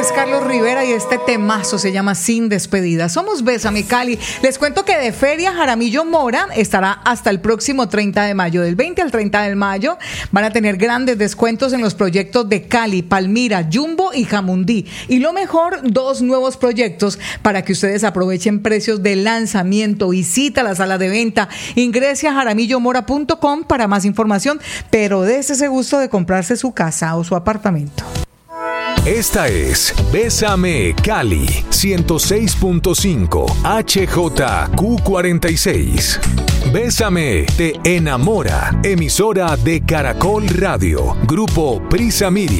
es Carlos Rivera y este temazo se llama Sin Despedida. Somos Bésame Cali. Les cuento que de Feria Jaramillo Mora estará hasta el próximo 30 de mayo. Del 20 al 30 de mayo van a tener grandes descuentos en los proyectos de Cali, Palmira, Jumbo y Jamundí. Y lo mejor, 2 nuevos proyectos para que ustedes aprovechen precios de lanzamiento. Visita la sala de venta. Ingrese a jaramillomora.com para más información, pero dése ese gusto de comprarse su casa o su apartamento. Esta es Bésame Cali 106.5 HJQ46. Bésame te enamora. Emisora de Caracol Radio. Grupo Prisa Media.